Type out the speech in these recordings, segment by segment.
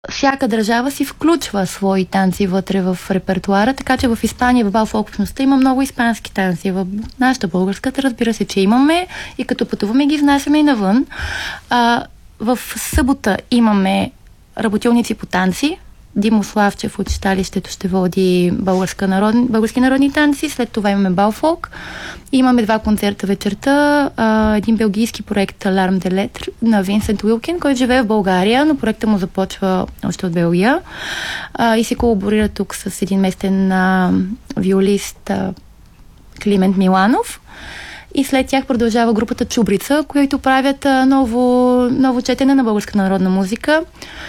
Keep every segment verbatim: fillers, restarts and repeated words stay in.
всяка държава си включва свои танци вътре в репертуара, така че в Испания, в бал-фолк общността има много испански танци. В нашата българската, разбира се, че имаме и като пътуваме ги изнасяме и навън. А, в събота имаме работилници по танци. Димо Славчев от читалището ще води българска народни, български народни танци. След това имаме бал-фолк. Имаме два концерта вечерта. А, един белгийски проект L'Arme de Lettres на Винсент Уилкин, който живее в България, но проектът му започва още от Белгия. А, и се колаборира тук с един местен а, виолист а, Климент Миланов. И след тях продължава групата Чубрица, които правят а, ново, ново четене на българска народна музика.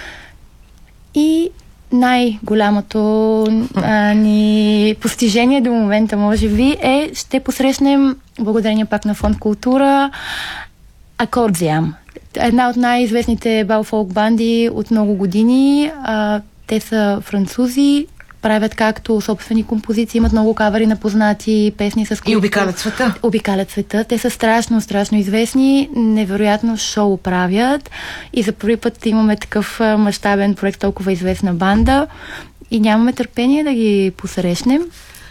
И най-голямото а, ни постижение до момента, може би, е ще посрещнем, благодарение пак на Фонд Култура, Акордзиам. Една от най-известните бал-фолк банди от много години. А, те са французи, правят както собствени композиции, имат много кавери на познати песни, с които... И обикалят света. Обикалят света. Те са страшно, страшно известни, невероятно шоу правят и за първи път имаме такъв мащабен проект, толкова известна банда и нямаме търпение да ги посрещнем.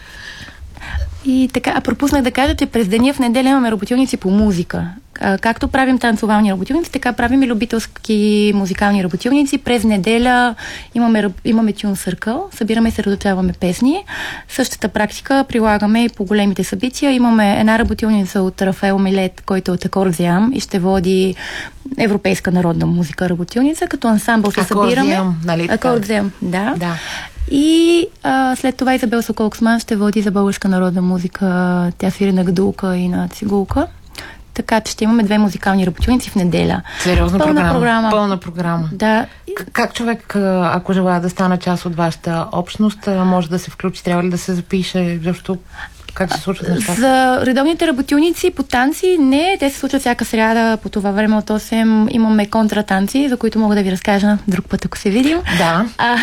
И така, а пропуснах да кажа, че през деня в неделя имаме работилници по музика. А, както правим танцовални работилници, така правим и любителски музикални работилници. През неделя имаме, имаме Tune Circle, събираме и се разучаваме песни. Същата практика прилагаме и по големите събития. Имаме една работилница от Рафаел Милет, който е от Акордзиам и ще води европейска народна музика работилница, като ансамбъл се събираме. Нали? Акордзиам, да. да. И а, след това Изабел Соколксман ще води за българска народна музика. Тя свири на гадулка и на цигулка. Така че ще имаме две музикални работилници в неделя. Сериозна пълна програма. програма. Пълна програма. Да. Как човек, ако желая да стане част от вашата общност, може да се включи? Трябва ли да се запише? Защо? Как се случват нещата? За редовните работилници по танци не, те се случват всяка сряда по това време от осем. Имаме контратанци, за които мога да ви разкажа друг път, ако се видим. Да. А,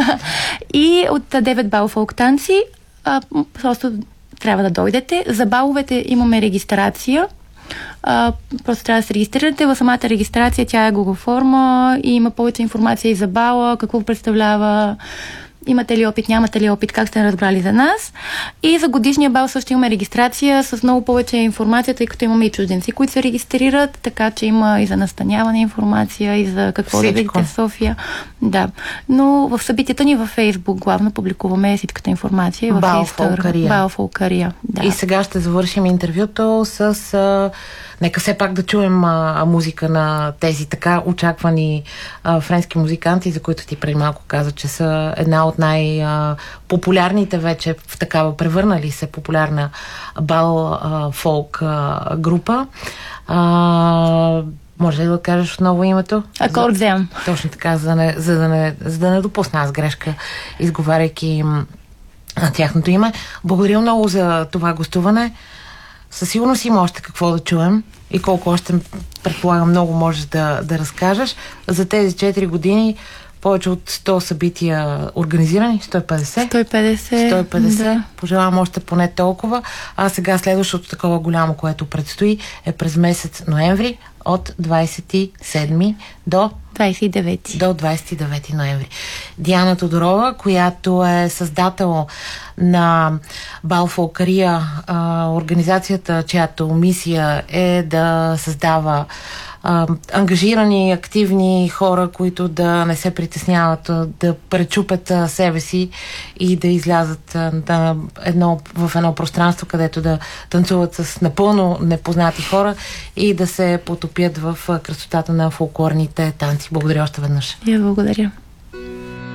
и от девет бал-фолк танци а, просто трябва да дойдете. За баловете имаме регистрация. Uh, просто трябва да се регистрирате. В самата регистрация тя е Google форма и има повече информация и за бала, какво представлява, имате ли опит, нямате ли опит, как сте разбрали за нас. И за годишния бал също имаме регистрация с много повече информация, тъй като имаме и чужденци, които се регистрират, така че има и за настаняване информация, и за какво всичко да видите в София. Да. Но в събитията ни във Фейсбук главно публикуваме всичката информация. Бал-фолкария. Бал-фолкария, да. И сега ще завършим интервюто с... А... Нека все пак да чуем а, музика на тези така очаквани а, френски музиканти, за които ти преди малко каза, че са една от най-популярните вече в такава превърнали се популярна бал-фолк група. А, може ли да кажеш отново името? Акордзиам. Точно така, за да не, за да не, за да не допусна аз грешка, изговаряйки а, тяхното име. Благодаря много за това гостуване. Със сигурност има още какво да чуем и колко още, предполагам, много можеш да, да разкажеш. За тези четири години повече от сто събития организирани, сто и петдесет. сто и петдесет. сто и петдесет. Да. Пожелавам още поне толкова. А сега следващото такова голямо, което предстои, е през месец ноември от двадесет и седми до двадесет и девети. До двадесет и девети ноември. Диана Тодорова, която е създател на Бал-фолкария, организацията, чиято мисия е да създава а, ангажирани, активни хора, които да не се притесняват, да пречупят а, себе си и да излязат а, да, едно, в едно пространство, където да танцуват с напълно непознати хора и да се потопят в а, красотата на фолклорните танци. Благодаря още веднъж. Я благодаря.